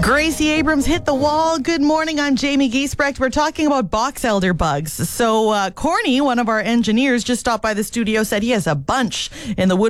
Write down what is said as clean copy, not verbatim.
Gracie Abrams hit the wall. Good morning. I'm Jamie Giesbrecht. We're talking about box elder bugs. So Corny, one of our engineers, just stopped by the studio, said he has a bunch in the wood